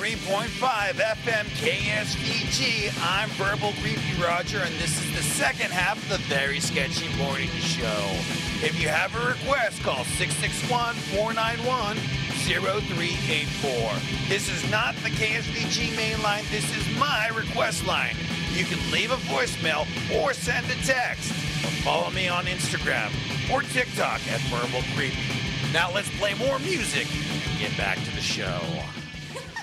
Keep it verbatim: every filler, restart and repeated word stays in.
three point five F M K S V G. I'm Verbal Creepy Roger, and this is the second half of the Very Sketchy Morning Show. If you have a request, call six six one, four nine one, zero three eight four. This is not the K S V G main line. This is my request line. You can leave a voicemail or send a text. Or follow me on Instagram or TikTok at Verbal Creepy. Now let's play more music and get back to the show.